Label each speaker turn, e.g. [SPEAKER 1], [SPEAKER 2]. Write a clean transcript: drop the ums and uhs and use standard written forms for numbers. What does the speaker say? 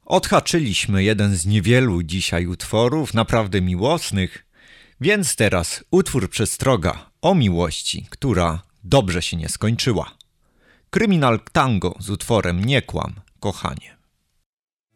[SPEAKER 1] Odhaczyliśmy jeden z niewielu dzisiaj utworów naprawdę miłosnych, więc teraz utwór przestroga o miłości, która dobrze się nie skończyła. Kryminal Tango z utworem Nie kłam, kochanie.